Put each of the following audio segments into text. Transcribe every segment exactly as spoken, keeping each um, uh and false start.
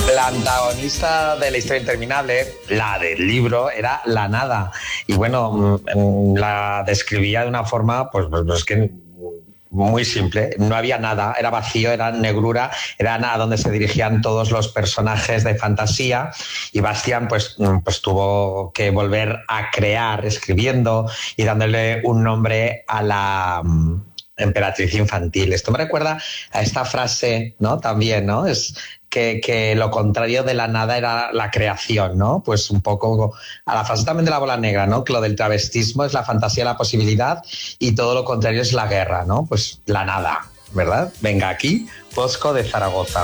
La antagonista de La historia interminable, la del libro, era la nada. Y bueno, la describía de una forma, pues, pues, pues que muy simple. No había nada, era vacío, era negrura, era a donde se dirigían todos los personajes de fantasía. Y Bastián, pues, pues tuvo que volver a crear, escribiendo y dándole un nombre a la emperatriz infantil. Esto me recuerda a esta frase, ¿no? También, ¿no? Es que, que lo contrario de la nada era la creación, ¿no? Pues un poco a la frase también de la bola negra, ¿no? Que lo del travestismo es la fantasía de la posibilidad y todo lo contrario es la guerra, ¿no? Pues la nada, ¿verdad? Venga, aquí, Bosco de Zaragoza.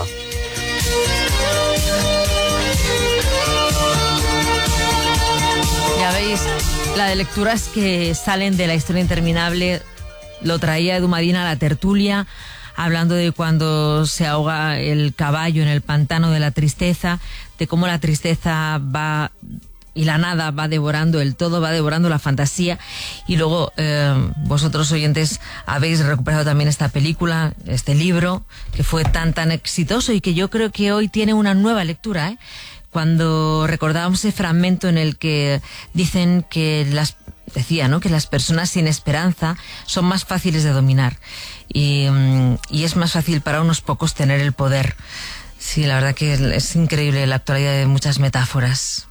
Ya veis, la de lecturas que salen de La historia interminable lo traía Edu Madina a la tertulia, hablando de cuando se ahoga el caballo en el pantano de la tristeza, de cómo la tristeza va y la nada va devorando el todo, va devorando la fantasía. Y luego eh, vosotros, oyentes, habéis recuperado también esta película, este libro, que fue tan, tan exitoso y que yo creo que hoy tiene una nueva lectura, ¿eh? Cuando recordábamos ese fragmento en el que dicen que las decía, ¿no?, que las personas sin esperanza son más fáciles de dominar y, y es más fácil para unos pocos tener el poder. Sí, la verdad que es increíble la actualidad de muchas metáforas.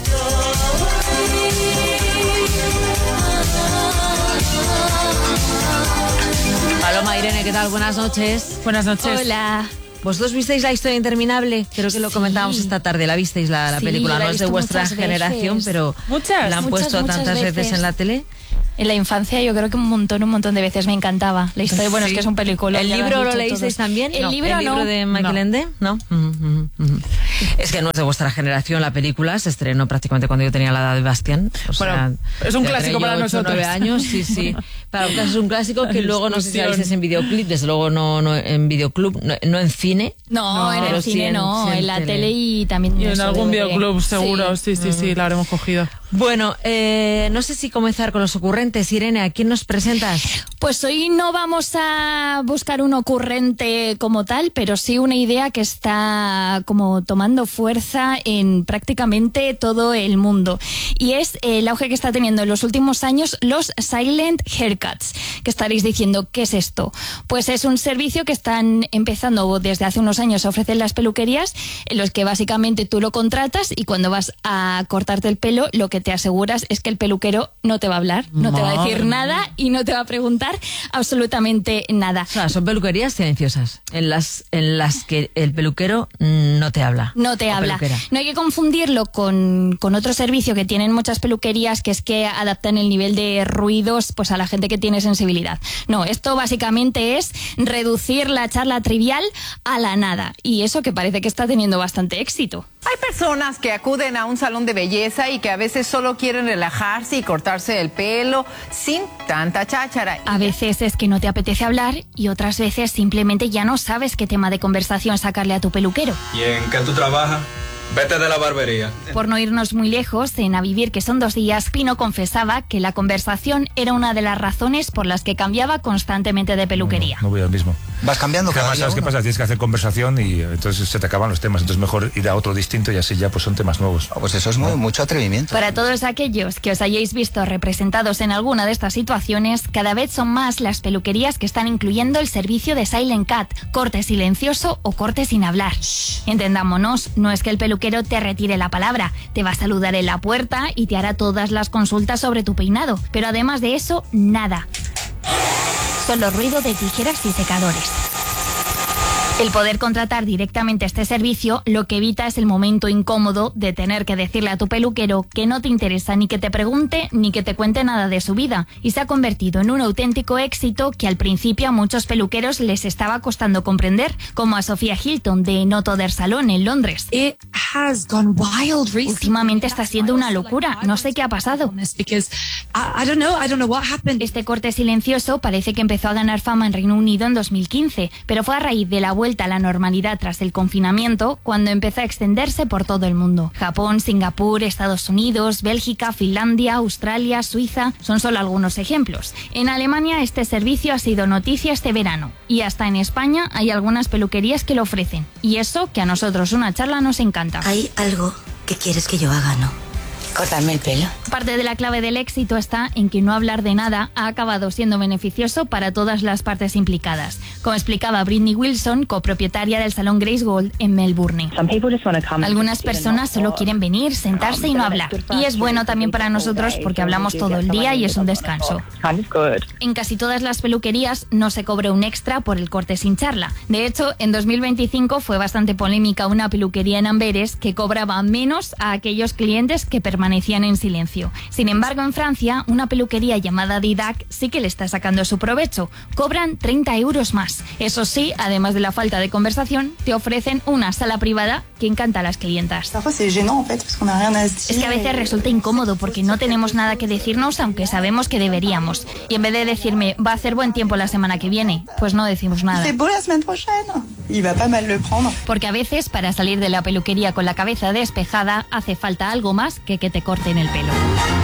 Paloma, Irene, ¿qué tal? Buenas noches. Buenas noches. Hola. ¿Vosotros visteis La historia interminable? Creo que lo Sí. comentábamos esta tarde. ¿La visteis la, la Sí, película? la he No es de visto vuestra muchas generación, veces. pero Muchas, la han muchas, puesto muchas tantas veces. veces en la tele. En la infancia yo creo que un montón, un montón de veces me encantaba. La historia, bueno, Sí. es que es un película. ¿El ya libro han lo dicho leísteis todos. también? El No. libro ¿El libro no. de Michael No. Ende? No. Uh, uh, uh. Es que no es de vuestra generación la película, se estrenó prácticamente cuando yo tenía la edad de Bastián. O Bueno, sea, es un ya clásico tenía para yo ocho, nosotros. nueve años, sí, sí. Para un caso es un clásico que luego no sé si Discusión. sabéis, es en videoclip, desde luego no, no en videoclub, no, no en cine. No, No, en pero el sí cine en- no, sí en en la tele. tele y también Y en eso, algún D V D. videoclub seguro, Sí. sí, sí, sí, la habremos cogido. Bueno, eh, no sé si comenzar con los ocurrentes. Irene, ¿a quién nos presentas? Pues hoy no vamos a buscar un ocurrente como tal, pero sí una idea que está como tomando fuerza en prácticamente todo el mundo. Y es el auge que está teniendo en los últimos años los silent haircuts. Que estaréis diciendo, ¿qué es esto? Pues es un servicio que están empezando desde hace unos años a ofrecer las peluquerías, en los que básicamente tú lo contratas y cuando vas a cortarte el pelo, lo que te aseguras es que el peluquero no te va a hablar, no te va a decir Madre nada y no te va a preguntar absolutamente nada. O sea, son peluquerías silenciosas, en las, en las que el peluquero no te habla. No te O habla. peluquera. No hay que confundirlo con, con otro servicio que tienen muchas peluquerías, que es que adaptan el nivel de ruidos pues a la gente que tiene sensibilidad. No, esto básicamente es reducir la charla trivial a la nada. Y eso que parece que está teniendo bastante éxito. Hay personas que acuden a un salón de belleza y que a veces solo quieren relajarse y cortarse el pelo sin tanta cháchara. A veces es que no te apetece hablar y otras veces simplemente ya no sabes qué tema de conversación sacarle a tu peluquero. ¿Y en qué tú trabajas? Vete de la barbería. Por no irnos muy lejos, en A Vivir, que son dos días, Pino confesaba que la conversación era una de las razones por las que cambiaba constantemente de peluquería. No, no voy al mismo. Vas cambiando Que cada además, día ¿sabes qué uno. pasa? Tienes que hacer conversación y eh, entonces se te acaban los temas. Entonces mejor ir a otro distinto y así ya pues son temas nuevos. Ah, pues eso es muy, mucho atrevimiento. Para todos aquellos que os hayáis visto representados en alguna de estas situaciones, cada vez son más las peluquerías que están incluyendo el servicio de Silent Cut, corte silencioso o corte sin hablar. Entendámonos, no es que el peluquero te retire la palabra, te va a saludar en la puerta y te hará todas las consultas sobre tu peinado, pero además de eso, nada. Solo ruido de tijeras y secadores. El poder contratar directamente este servicio lo que evita es el momento incómodo de tener que decirle a tu peluquero que no te interesa ni que te pregunte ni que te cuente nada de su vida, y se ha convertido en un auténtico éxito que al principio a muchos peluqueros les estaba costando comprender, como a Sofía Hilton de Not Other Salon en Londres. It has gone wild recently. Últimamente está siendo una locura, no sé qué ha pasado. Because I, I don't know, I don't know what happened. Este corte silencioso parece que empezó a ganar fama en Reino Unido en dos mil quince, pero fue a raíz de la vuelta vuelta a la normalidad tras el confinamiento cuando empezó a extenderse por todo el mundo. Japón, Singapur, Estados Unidos, Bélgica, Finlandia, Australia, Suiza son solo algunos ejemplos. En Alemania este servicio ha sido noticia este verano y hasta en España hay algunas peluquerías que lo ofrecen. Y eso que a nosotros una charla nos encanta. Hay algo que quieres que yo haga, ¿no? Cortarme el pelo. Parte de la clave del éxito está en que no hablar de nada ha acabado siendo beneficioso para todas las partes implicadas, como explicaba Britney Wilson, copropietaria del salón Grace Gold en Melbourne. Algunas personas solo quieren venir, sentarse y no hablar. Y es bueno también para nosotros porque hablamos todo el día y es un descanso. En casi todas las peluquerías no se cobra un extra por el corte sin charla. De hecho, en dos mil veinticinco fue bastante polémica una peluquería en Amberes que cobraba menos a aquellos clientes que permanecían permanecían en silencio. Sin embargo, en Francia, una peluquería llamada Didac sí que le está sacando su provecho. Cobran treinta euros más. Eso sí, además de la falta de conversación, te ofrecen una sala privada que encanta a las clientas. Es que a veces resulta incómodo porque no tenemos nada que decirnos, aunque sabemos que deberíamos. Y en vez de decirme, va a hacer buen tiempo la semana que viene, pues no decimos nada. Porque a veces, para salir de la peluquería con la cabeza despejada, hace falta algo más que que te corten el pelo.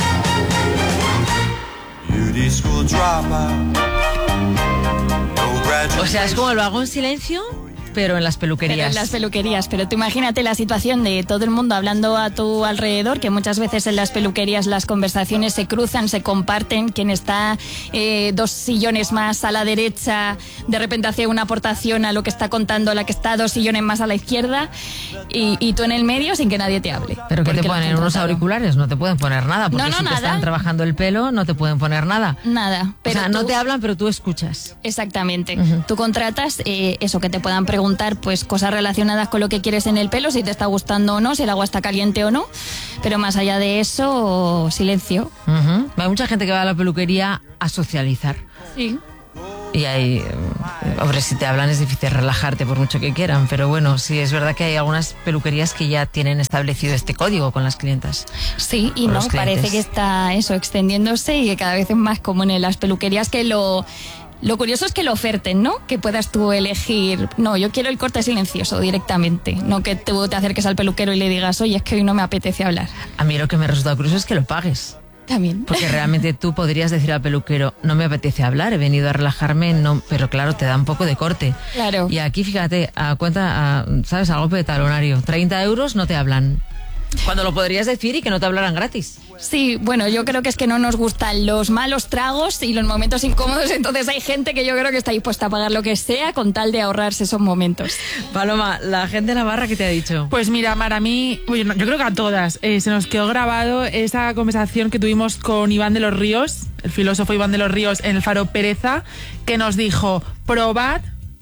O sea, es como lo hago en silencio, pero en las peluquerías. Pero en las peluquerías, pero tú imagínate la situación de todo el mundo hablando a tu alrededor, que muchas veces en las peluquerías las conversaciones se cruzan, se comparten, quien está eh, dos sillones más a la derecha, de repente hace una aportación a lo que está contando la que está dos sillones más a la izquierda, y, y tú en el medio sin que nadie te hable. ¿Pero qué te ponen? ¿Unos auriculares? No te pueden poner nada, porque no, no, si nada. te están trabajando el pelo no te pueden poner nada. Nada. Pero o sea, tú... no te hablan, pero tú escuchas. Exactamente. Uh-huh. Tú contratas eh, eso, que te puedan preguntar pues cosas relacionadas con lo que quieres en el pelo, si te está gustando o no, si el agua está caliente o no, pero más allá de eso, silencio. Uh-huh. Hay mucha gente que va a la peluquería a socializar. Sí. Y hay, hombre, si te hablan es difícil relajarte por mucho que quieran, pero bueno, sí, es verdad que hay algunas peluquerías que ya tienen establecido este código con las clientas. Sí, y no, parece que está eso extendiéndose y que cada vez es más común en las peluquerías que lo... Lo curioso es que lo oferten, ¿no? Que puedas tú elegir, no, yo quiero el corte silencioso directamente, no que tú te acerques al peluquero y le digas, oye, es que hoy no me apetece hablar. A mí lo que me resulta curioso es que lo pagues. También. Porque realmente tú podrías decir al peluquero, no me apetece hablar, he venido a relajarme, no, pero claro, te da un poco de corte. Claro. Y aquí, fíjate, a cuenta, a, ¿sabes? A golpe de talonario, treinta euros no te hablan. Cuando lo podrías decir y que no te hablaran gratis. Sí, bueno, yo creo que es que no nos gustan los malos tragos y los momentos incómodos, entonces hay gente que yo creo que está dispuesta a pagar lo que sea con tal de ahorrarse esos momentos. Paloma, la gente de Navarra, ¿qué te ha dicho? Pues mira, para mí, bueno, yo creo que a todas, eh, se nos quedó grabado esa conversación que tuvimos con Iván de los Ríos, el filósofo Iván de los Ríos en el Faro Pereza, que nos dijo, probad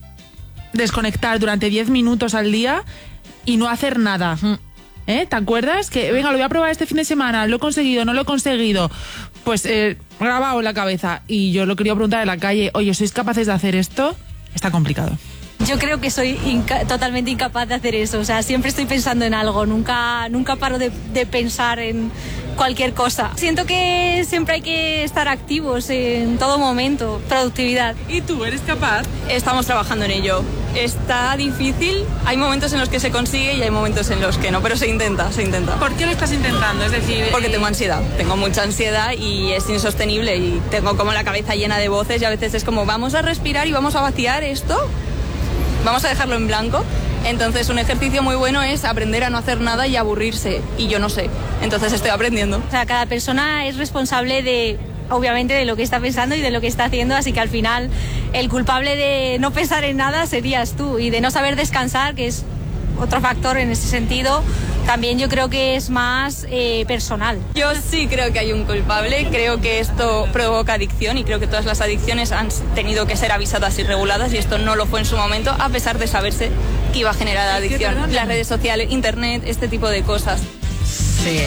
desconectar durante diez minutos al día y no hacer nada. Mm. ¿Eh? ¿Te acuerdas? Que venga, lo voy a probar este fin de semana, lo he conseguido, no lo he conseguido. Pues eh, grabado en la cabeza. Y yo lo quería preguntar en la calle, oye, ¿sois capaces de hacer esto? Está complicado. Yo creo que soy inca- totalmente incapaz de hacer eso. O sea, siempre estoy pensando en algo, nunca, nunca paro de, de pensar en cualquier cosa. Siento que siempre hay que estar activos en todo momento, productividad. ¿Y tú, eres capaz? Estamos trabajando en ello. Está difícil, hay momentos en los que se consigue y hay momentos en los que no, pero se intenta, se intenta. ¿Por qué lo estás intentando? Es decir, porque eh... tengo ansiedad, tengo mucha ansiedad y es insostenible y tengo como la cabeza llena de voces y a veces es como vamos a respirar y vamos a vaciar esto, vamos a dejarlo en blanco. Entonces un ejercicio muy bueno es aprender a no hacer nada y aburrirse y yo no sé, entonces estoy aprendiendo. O sea, cada persona es responsable de... obviamente de lo que está pensando y de lo que está haciendo, así que al final el culpable de no pensar en nada serías tú y de no saber descansar, que es otro factor en ese sentido, también yo creo que es más eh, personal. Yo sí creo que hay un culpable, creo que esto provoca adicción y creo que todas las adicciones han tenido que ser avisadas y reguladas y esto no lo fue en su momento a pesar de saberse que iba a generar adicción. Las redes sociales, internet, este tipo de cosas. Sí.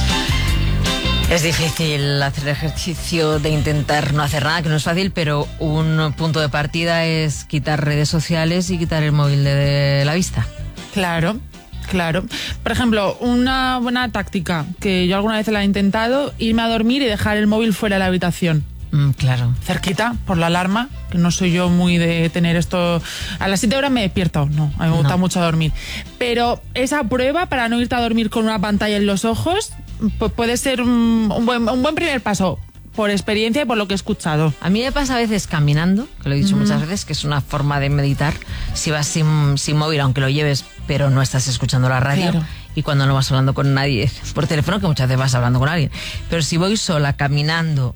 Es difícil hacer ejercicio de intentar no hacer nada, que no es fácil, pero un punto de partida es quitar redes sociales y quitar el móvil de, de la vista. Claro, claro. Por ejemplo, una buena táctica que yo alguna vez la he intentado, irme a dormir y dejar el móvil fuera de la habitación. Mm, claro. Cerquita, por la alarma, que no soy yo muy de tener esto... A las siete horas me despierto, no, a mí me gusta no. mucho dormir. Pero esa prueba para no irte a dormir con una pantalla en los ojos, pues puede ser un, un, buen, un buen primer paso, por experiencia y por lo que he escuchado. A mí me pasa a veces caminando, que lo he dicho mm. muchas veces, que es una forma de meditar, si vas sin, sin móvil, aunque lo lleves, pero no estás escuchando la radio. Claro. Y cuando no vas hablando con nadie por teléfono, que muchas veces vas hablando con alguien. Pero si voy sola, caminando...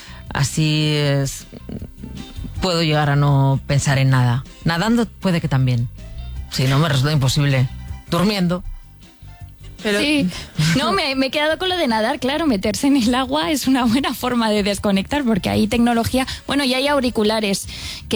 Así es, puedo llegar a no pensar en nada. Nadando puede que también. Si no, me resulta imposible. Durmiendo. Pero... Sí, no, me, me he quedado con lo de nadar, claro, meterse en el agua es una buena forma de desconectar porque hay tecnología, bueno, y hay auriculares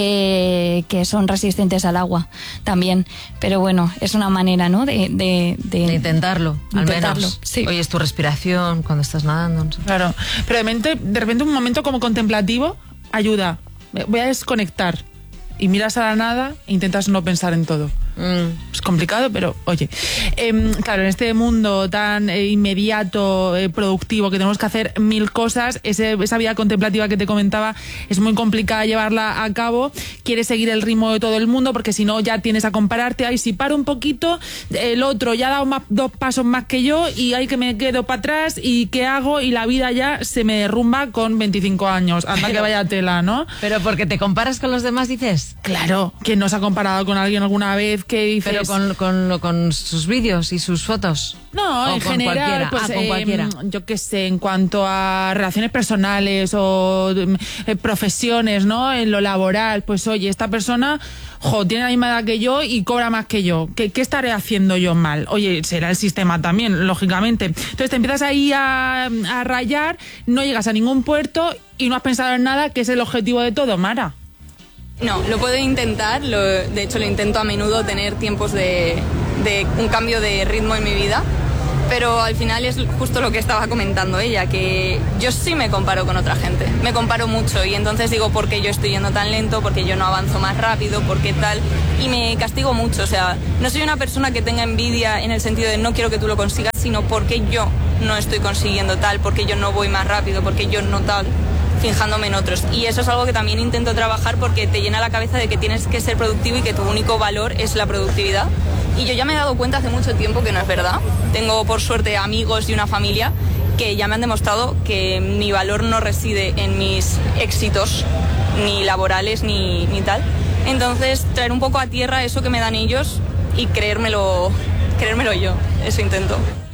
que, que son resistentes al agua también, pero bueno, es una manera, ¿no? De, de, de, de intentarlo, al intentarlo, menos. Sí. Oyes tu respiración cuando estás nadando. No sé. Claro, pero de repente, de repente un momento como contemplativo ayuda, voy a desconectar y miras a la nada e intentas no pensar en todo. Mm. Es complicado, pero oye, eh, claro, en este mundo tan eh, inmediato, eh, productivo, que tenemos que hacer mil cosas, ese, esa vida contemplativa que te comentaba es muy complicada llevarla a cabo. Quieres seguir el ritmo de todo el mundo porque si no ya tienes a compararte. Ay, si paro un poquito, el otro ya ha dado más, dos pasos más que yo y hay que me quedo para atrás y ¿qué hago? Y la vida ya se me derrumba con veinticinco años. Anda pero, que vaya tela, ¿no? Pero porque te comparas con los demás, dices. Claro, ¿quién no se ha comparado con alguien alguna vez? ¿Qué dices? Pero con, con, con sus vídeos y sus fotos. No, o en con general, cualquiera. pues, ah, con eh, cualquiera. yo qué sé, en cuanto a relaciones personales o eh, profesiones, ¿no? En lo laboral, pues oye, esta persona, jo, tiene la misma edad que yo y cobra más que yo. ¿Qué, qué estaré haciendo yo mal? Oye, será el sistema también, lógicamente. Entonces te empiezas ahí a, a rayar, no llegas a ningún puerto y no has pensado en nada, que es el objetivo de todo, Mara. No, lo puedo intentar, lo, de hecho lo intento a menudo, tener tiempos de, de un cambio de ritmo en mi vida, pero al final es justo lo que estaba comentando ella, que yo sí me comparo con otra gente, me comparo mucho y entonces digo por qué yo estoy yendo tan lento, por qué yo no avanzo más rápido, por qué tal, y me castigo mucho, o sea, no soy una persona que tenga envidia en el sentido de no quiero que tú lo consigas, sino porque yo no estoy consiguiendo tal, porque yo no voy más rápido, porque yo no tal, fijándome en otros. Y eso es algo que también intento trabajar porque te llena la cabeza de que tienes que ser productivo y que tu único valor es la productividad. Y yo ya me he dado cuenta hace mucho tiempo que no es verdad. Tengo, por suerte, amigos y una familia que ya me han demostrado que mi valor no reside en mis éxitos, ni laborales, ni, ni tal. Entonces, traer un poco a tierra eso que me dan ellos y creérmelo, creérmelo yo. Eso intento.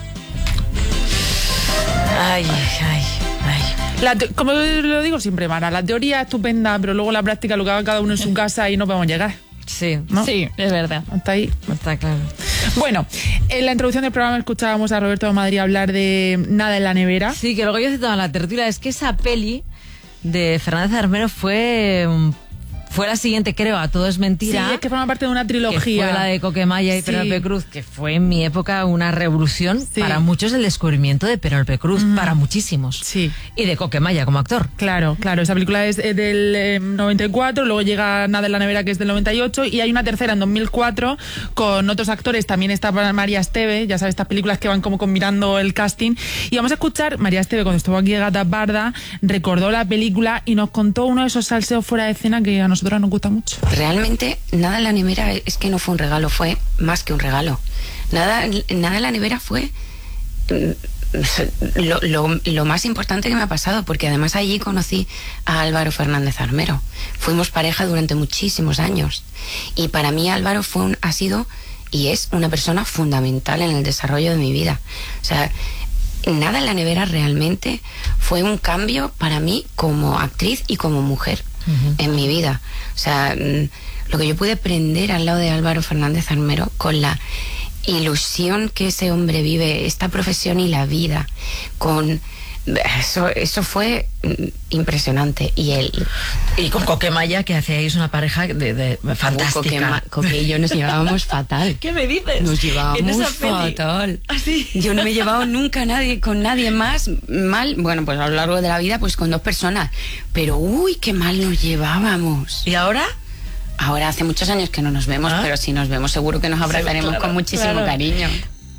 Ay, ay, ay. La te- como lo digo siempre, Mara, la teoría es estupenda, pero luego la práctica lo que haga cada uno en su casa y no podemos llegar. Sí, ¿no? Sí, es verdad. Hasta ahí. Está claro. Bueno, en la introducción del programa escuchábamos a Roberto de Madrid hablar de Nada en la nevera. Sí, que luego yo citaba en la tertulia, es que esa peli de Fernández Armero fue... Fue la siguiente, creo, a Todo es mentira. Sí, es que forma parte de una trilogía. Que fue la de Coquemaya y sí. Penélope Cruz, que fue en mi época una revolución. Sí. Para muchos el descubrimiento de Penélope Cruz, uh-huh. para muchísimos. Sí. Y de Coquemaya como actor. Claro, claro. Esa película es del eh, noventa y cuatro, luego llega Nada en la nevera, que es del noventa y ocho, y hay una tercera en dos mil cuatro con otros actores. También está María Esteve, ya sabes, estas películas que van como combinando el casting. Y vamos a escuchar, María Esteve, cuando estuvo aquí en Gata Parda, recordó la película y nos contó uno de esos salseos fuera de escena que a nosotros nos gusta mucho. Realmente, Nada en la nevera es que no fue un regalo, fue más que un regalo. Nada, nada en la nevera fue lo, lo, lo más importante que me ha pasado, porque además allí conocí a Álvaro Fernández Armero. Fuimos pareja durante muchísimos años. Y para mí Álvaro fue un, ha sido y es una persona fundamental en el desarrollo de mi vida. O sea, Nada en la nevera realmente fue un cambio para mí como actriz y como mujer. Uh-huh. En mi vida. O sea, lo que yo pude aprender al lado de Álvaro Fernández Armero, con la ilusión que ese hombre vive, esta profesión y la vida, con eso, eso fue impresionante. Y él y con Coquemaya, que hacíais una pareja de, de fantástica. Coque, Coque y yo nos llevábamos fatal. ¿Qué me dices? Nos llevábamos fatal. ¿Ah, sí? Yo no me he llevado nunca a nadie, con nadie más mal, bueno, pues a lo largo de la vida, pues con dos personas. Pero uy, qué mal nos llevábamos. ¿Y ahora? Ahora hace muchos años que no nos vemos, ¿Ah? Pero si nos vemos seguro que nos abrazaremos sí, claro, con muchísimo claro. cariño.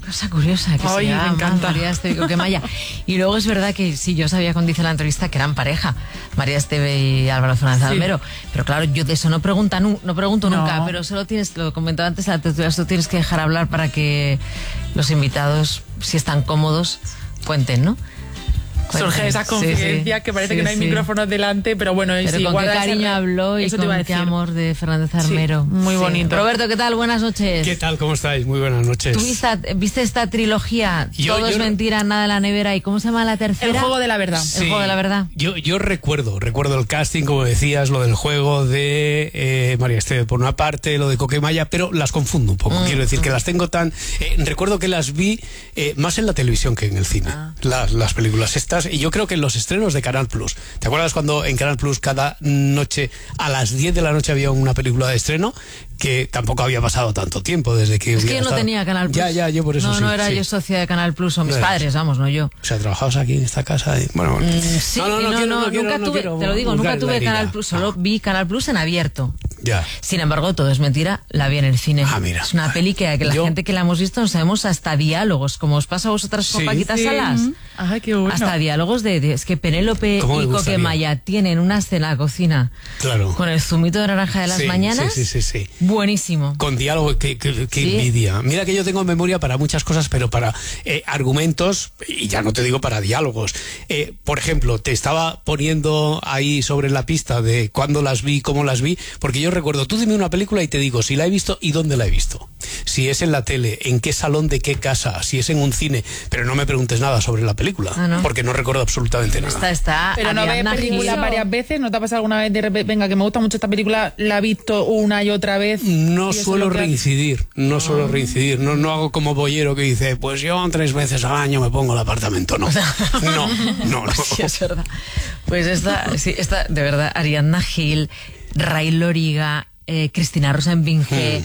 Cosa curiosa, que Ay, se me llama encanta. María Esteve y Coquemaya. Y luego es verdad que sí, yo sabía cuando hice la entrevista que eran pareja, María Esteve y Álvaro Fernández Sí. Almero. Pero claro, yo de eso no, pregunta, nu- no pregunto No. nunca, pero solo tienes, lo comentaba antes, la tertulia, solo tienes que dejar hablar para que los invitados, si están cómodos, cuenten, ¿no? Cuenten. Surge esa Sí, confidencia sí. que parece Sí, que no hay sí. micrófonos delante, pero bueno, y Pero si con qué guarda ese cariño re- habló y eso te iba a con qué decir. amor de Fernández Armero. muy Sí. bonito. Roberto, ¿qué tal? Buenas noches. ¿Qué tal? ¿Cómo estáis? Muy buenas noches. ¿Tú viste, viste esta trilogía? Yo- Todo yo- es mentira, nada en la nevera. ¿Y cómo se llama la tercera? El juego de la verdad. El juego de la verdad. Yo, yo recuerdo, recuerdo el casting, como decías, lo del juego de eh, María Esteve por una parte, lo de Coquemaya, pero las confundo un poco. Mm, Quiero decir que las tengo tan... eh, recuerdo que las vi eh, más en la televisión que en el cine, Ah. las, las películas estas, y yo creo que en los estrenos de Canal Plus. ¿Te acuerdas cuando en Canal Plus cada noche, a las diez de la noche, había una película de estreno? Que tampoco había pasado tanto tiempo desde que... Es que hubiera yo no estado- tenía Canal Plus. Ya, ya, yo por eso No, sí. no era sí. yo socia de Canal Plus, o mis No eras. padres, vamos, no yo. O sea, trabajabas aquí en esta casa. y- bueno, bueno. Mm, sí, no, no, no, no, quiero, no, no quiero, nunca no tuve, quiero te lo digo, buscar nunca la tuve herida. Canal Plus, solo vi Canal Plus en abierto. Ya. Sin embargo, todo es mentira, la vi en el cine. Ah, mira. Es una peli que, que la Yo- gente que la hemos visto no sabemos hasta diálogos, como os pasa a vosotras con Sí. Paquita Sí. Salas. Ay, qué bueno. Hasta diálogos de, de- es que Penélope ¿Cómo me y gustaría? Coquemaya tienen una escena en la cocina Claro. con el zumito de naranja de las Sí, mañanas. Sí, sí, sí, sí. Buenísimo. Con diálogo, qué, qué- qué Sí. envidia. Mira que yo tengo memoria para muchas cosas, pero para eh, argumentos, y ya no te digo para diálogos. Eh, por ejemplo, te estaba poniendo ahí sobre la pista de cuándo las vi, cómo las vi, porque yo recuerdo, tú dime una película y te digo si la he visto y dónde la he visto. Si es en la tele, en qué salón de qué casa, si es en un cine, pero no me preguntes nada sobre la película, Ah, ¿no? porque no recuerdo absolutamente nada. Esta está Pero no ves Ariadna películas Gil. varias veces, ¿no te ha pasado alguna vez de repente, venga, que me gusta mucho esta película, la he visto una y otra vez? No y eso suelo es lo que hace? reincidir, no suelo reincidir, no, no hago como Boyero que dice, pues yo tres veces al año me pongo el apartamento, no, no, no, no. Sí, es verdad. Pues esta, sí, esta, de verdad, Ariadna Gil, Ray Loriga, eh, Cristina Rosenbinge,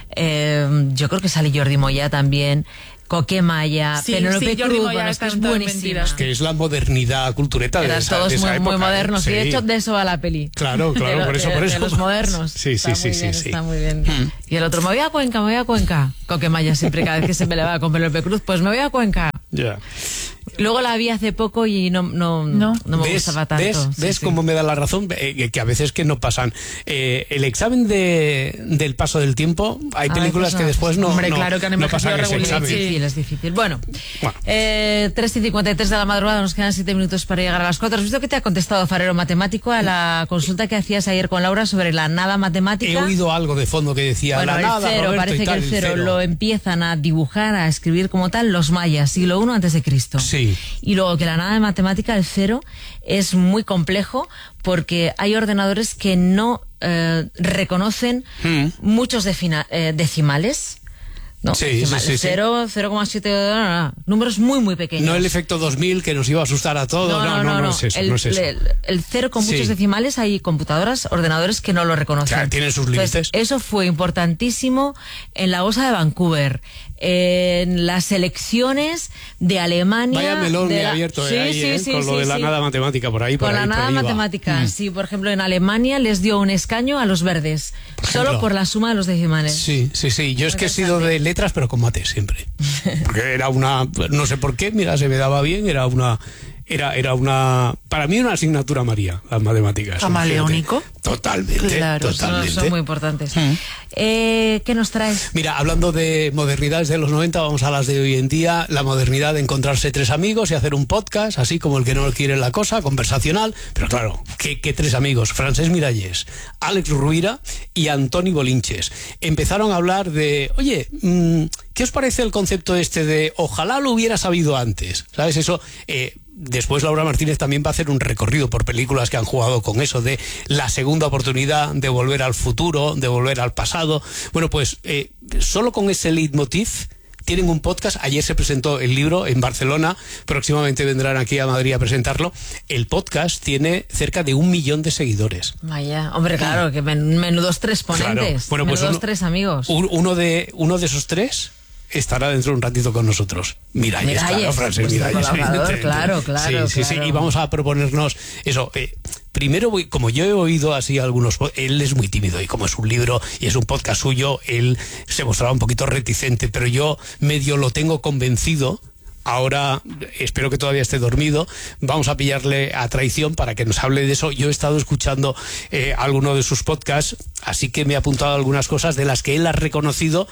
eh, yo creo que sale Jordi Moya también, Coquemaya, Sí, Penélope sí, Jordi Cruz, Moya bueno, es que está es en todas buenísima. mentiras. Que es la modernidad cultureta de Eran esa, todos de esa muy, muy época, ¿eh? modernos. Y de Sí. hecho, de eso va la peli. Claro, claro, De lo- por eso, de- por de eso. los modernos. Sí, Está sí, muy sí, bien, sí, sí. Está muy bien. Y el otro, me voy a Cuenca, me voy a Cuenca. Coquemaya siempre, cada vez que se me le va con Penélope Cruz, pues me voy a Cuenca. Ya. Luego la vi hace poco y no, no, no. me ¿Ves, gustaba tanto. ¿Ves, Sí, ves sí. cómo me da la razón? Eh, que a veces que no pasan. Eh, el examen de, del paso del tiempo, hay A películas veces que no. después no, Hombre, no, claro que han no envejecido pasan ese regular, examen. Es difícil, es difícil. Bueno, Bueno. eh, tres y cincuenta y tres de la madrugada, nos quedan siete minutos para llegar a las cuatro. ¿Has visto que te ha contestado Farero Matemático a la consulta que hacías ayer con Laura sobre la nada matemática? He oído algo de fondo que decía Bueno, la el nada, cero, Roberto, parece y tal, que el cero, cero. lo empiezan a dibujar, a escribir como tal los mayas, siglo uno antes de Cristo. Sí. Y luego que la nada de matemática, el cero, es muy complejo porque hay ordenadores que no eh, reconocen Mm. muchos defina- eh, decimales. No, Sí, decimales. sí, sí, sí. cero, cero coma siete, números muy, muy pequeños. No el efecto dos mil que nos iba a asustar a todos. No, no, no, es eso. El, no es eso. el- el cero con Sí. muchos decimales, hay computadoras, ordenadores que no lo reconocen. Claro, tienen sus Entonces, límites. eso fue importantísimo en la Osa de Vancouver, en las elecciones de Alemania. Vaya melón de me la- ha abierto Sí, ahí, sí, ¿eh? sí, con lo sí, de la sí. nada matemática por ahí. Por Con ahí, la por nada ahí va. matemática, Mm. sí, por ejemplo, en Alemania les dio un escaño a los verdes, solo ejemplo. por la suma de los decimales. Sí, sí, sí. Yo es que he sido de letras, pero con mates siempre. Porque era una, no sé por qué, mira, se me daba bien, era una, era, era una, para mí una asignatura María, las matemáticas. ¿Camaleónico? imagínate. Totalmente, Claro, son, totalmente. son muy importantes. Eh, ¿Qué nos traes? Mira, hablando de modernidades de los noventa, vamos a las de hoy en día. La modernidad de encontrarse tres amigos y hacer un podcast, así como el que no quiere la cosa, conversacional. Pero claro, ¿qué, qué tres amigos? Francés Miralles, Alex Ruira y Antoni Bolinches. Empezaron a hablar de, oye, mmm, ¿qué os parece el concepto este de ojalá lo hubiera sabido antes? ¿Sabes? Eso... Eh, Después Laura Martínez también va a hacer un recorrido por películas que han jugado con eso de la segunda oportunidad, de volver al futuro, de volver al pasado. Bueno, pues eh, solo con ese leitmotiv tienen un podcast. Ayer se presentó el libro en Barcelona, próximamente vendrán aquí a Madrid a presentarlo. El podcast tiene cerca de un millón de seguidores. Vaya, hombre, claro, que men- menudos tres ponentes, Claro. Bueno, pues menudos uno- tres amigos. Un- uno, de, uno de esos tres estará dentro de un ratito con nosotros. Miralles, Miralles, claro, Francés vuestro Miralles. colaborador, evidentemente. claro, claro, Sí, sí, sí, claro. y vamos a proponernos eso. Eh, primero, voy, como yo he oído así algunos, él es muy tímido y como es un libro y es un podcast suyo, él se mostraba un poquito reticente, pero yo medio lo tengo convencido. Ahora espero que todavía esté dormido. Vamos a pillarle a traición para que nos hable de eso. Yo he estado escuchando eh, alguno de sus podcasts, así que me he apuntado algunas cosas de las que él ha reconocido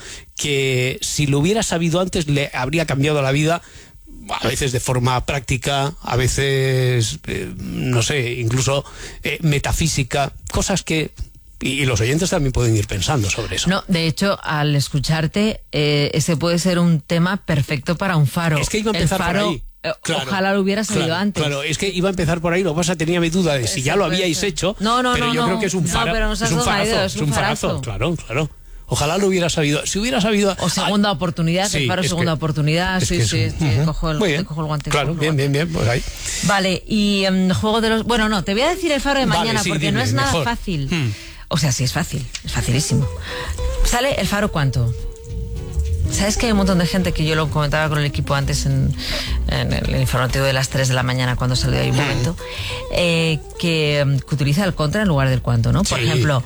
que si lo hubiera sabido antes le habría cambiado la vida. A veces de forma práctica, a veces, eh, no sé, incluso eh, metafísica, cosas que... Y, y los oyentes también pueden ir pensando sobre eso. No, de hecho, al escucharte, eh, ese puede ser un tema perfecto para un faro. Es que iba a empezar El faro, por ahí. eh, Claro, ojalá lo hubiera sabido claro, antes. Claro, es que iba a empezar por ahí, lo que pasa, tenía mi duda de si ya lo habíais hecho. No, no, pero no, yo no. creo que es un No, faro, pero nos has es un dado una farazo, idea, es un farazo, claro, claro. Ojalá lo hubiera sabido. Si hubiera sabido... O segunda oportunidad, Sí, el faro es segunda que- oportunidad. es Sí, que sí, es sí, un- Ujú. cojo, el, Muy bien. cojo el guante. Claro, cojo el bien, bien, bien, pues ahí. Vale, y um, juego de los... Bueno, no, te voy a decir el faro de Vale, mañana sí, porque dime, no es nada mejor. fácil. Hmm. O sea, sí es fácil, es facilísimo. ¿Sale el faro cuánto? ¿Sabes que hay un montón de gente que yo lo comentaba con el equipo antes en, en el informativo de las tres de la mañana cuando salió ahí un momento, eh, que, um, que utiliza el contra en lugar del cuánto, ¿no? Por Sí. ejemplo,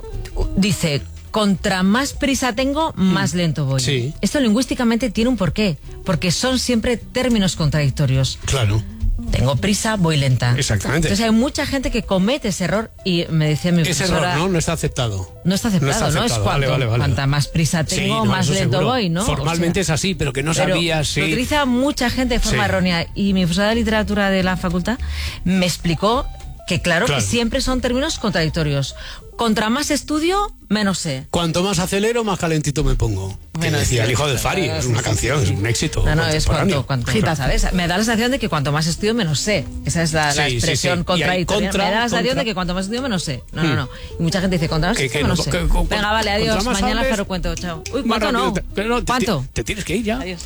dice... Contra más prisa tengo, más lento voy. Sí. Esto lingüísticamente tiene un porqué, porque son siempre términos contradictorios. Claro. Tengo prisa, voy lenta. Exactamente. Entonces hay mucha gente que comete ese error y me decía mi Ese profesora... error, ¿no? No está aceptado. No está aceptado, ¿no? aceptado. Es cuanto, Vale, vale, vale. cuanta más prisa tengo, Sí, no, más eso lento seguro. voy, ¿no? Formalmente O sea, es así, pero que no pero sabía si... Lo utiliza mucha gente de forma Sí. errónea. Y mi profesora de literatura de la facultad me explicó que claro, Claro. que siempre son términos contradictorios. Contra más estudio, menos sé. Cuanto más acelero, más calentito me pongo. Que Bueno, decía sí, el hijo del sí, Fari, sí, es sí, una sí, canción, sí. es un éxito. No, no, es contemporáneo. cuanto, cuanto ¿sabes? Me da la sensación de que cuanto más estudio, menos sé. Esa es la, la Sí, sí, expresión sí. Y hay contradictoria. contra, me da la sensación contra. de que cuanto más estudio, menos sé. No, no, Hmm. no. Y mucha gente dice, contra más Que- estudio, que no, menos sé. que- con- Venga, vale, contra adiós. más Mañana hables, Faro cuento, chao. Uy, más ¿cuánto no? rápido te- pero no, te- ¿Cuánto? Te, tienes que ir ya. Adiós.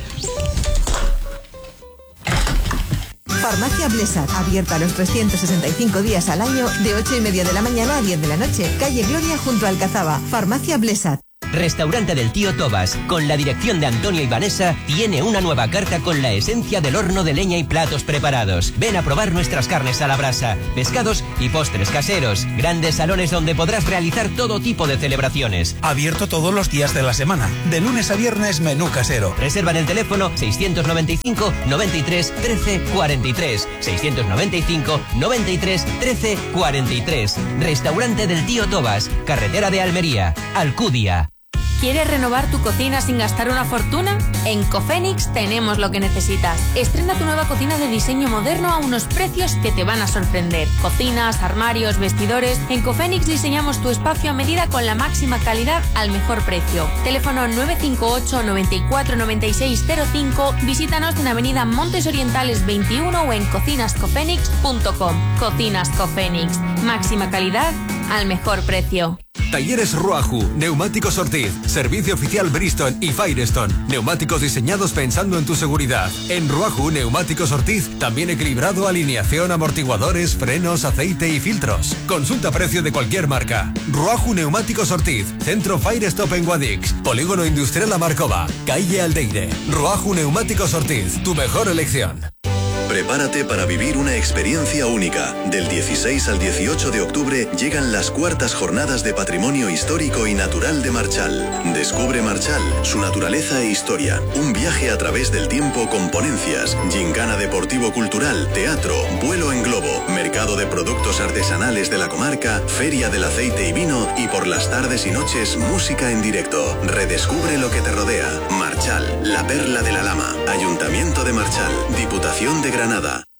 Farmacia Blesat, abierta los trescientos sesenta y cinco días al año, de ocho y media de la mañana a diez de la noche. Calle Gloria junto a Alcazaba. Farmacia Blesat. Restaurante del Tío Tobas, con la dirección de Antonio y Vanessa, tiene una nueva carta con la esencia del horno de leña y platos preparados. Ven a probar nuestras carnes a la brasa, pescados y postres caseros. Grandes salones donde podrás realizar todo tipo de celebraciones. Abierto todos los días de la semana. De lunes a viernes, menú casero. Reserva en el teléfono seiscientos noventa y cinco, noventa y tres, trece, cuarenta y tres. seiscientos noventa y cinco, noventa y tres, trece, cuarenta y tres. Restaurante del Tío Tobas, carretera de Almería, Alcudia. ¿Quieres renovar tu cocina sin gastar una fortuna? En Cofenix tenemos lo que necesitas. Estrena tu nueva cocina de diseño moderno a unos precios que te van a sorprender. Cocinas, armarios, vestidores. En Cofenix diseñamos tu espacio a medida con la máxima calidad al mejor precio. Teléfono nueve cinco ocho, noventa y cuatro, noventa y seis cero cinco. Visítanos en Avenida Montes Orientales veintiuno o en cocinas cofenix punto com. Cocinas Cofenix. Máxima calidad al mejor precio. Talleres Ruaju, Neumáticos Ortiz, Servicio Oficial Bristol y Firestone. Neumáticos diseñados pensando en tu seguridad. En Ruaju, Neumáticos Ortiz, también equilibrado, alineación, amortiguadores, frenos, aceite y filtros. Consulta precio de cualquier marca. Ruaju Neumáticos Ortiz, Centro Firestone en Guadix, Polígono Industrial Amarcova, Calle Aldeire. Ruaju Neumáticos Ortiz, tu mejor elección. Prepárate para vivir una experiencia única. Del dieciséis al dieciocho de octubre llegan las cuartas jornadas de Patrimonio Histórico y Natural de Marchal. Descubre Marchal, su naturaleza e historia. Un viaje a través del tiempo con ponencias, gincana deportivo-cultural, teatro, vuelo en globo, mercado de productos artesanales de la comarca, feria del aceite y vino y por las tardes y noches música en directo. Redescubre lo que te rodea. Marchal, la perla de la Lama. Ayuntamiento de Marchal. Diputación de Granada.